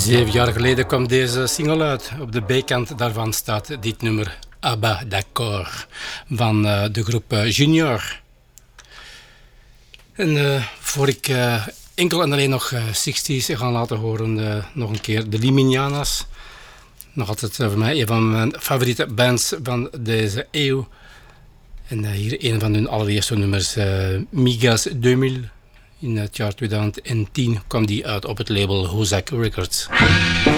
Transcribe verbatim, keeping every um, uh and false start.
Zeven jaar geleden kwam deze single uit. Op de B-kant daarvan staat dit nummer Ah bah d'accord van uh, de groep uh, Junior. En uh, voor ik uh, enkel en alleen nog uh, zestig's ga laten horen, uh, nog een keer de Liminianas. Nog altijd uh, voor mij een van mijn favoriete bands van deze eeuw. En uh, hier een van hun allereerste nummers, uh, Migas tweeduizend. In het jaar tweeduizend tien kwam die uit op het label Hozak Records.